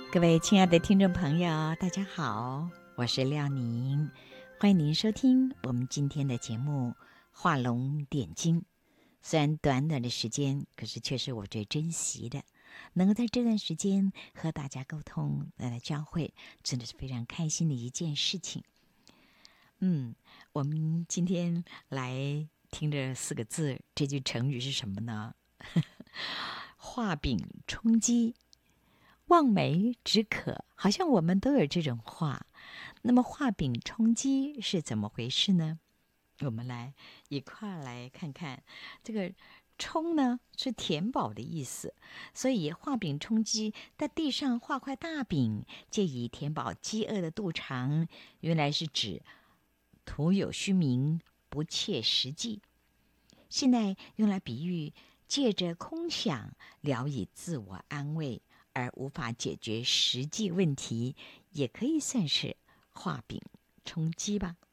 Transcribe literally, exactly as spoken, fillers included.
各位亲爱的听众朋友，大家好，我是廖宁，欢迎您收听我们今天的节目画龙点睛。虽然短短的时间，可是却是我最珍惜的，能够在这段时间和大家沟通、来交汇，真的是非常开心的一件事情。嗯，我们今天来听这四个字，这句成语是什么呢？画饼充饥，望梅止渴，好像我们都有这种话。那么画饼充饥是怎么回事呢？我们来一块来看看。这个充呢是填饱的意思，所以画饼充饥，在地上画块大饼，借以填饱饥饿的肚肠，原来是指徒有虚名，不切实际。现在用来比喻借着空想聊以自我安慰，而无法解决实际问题，也可以算是画饼充饥吧。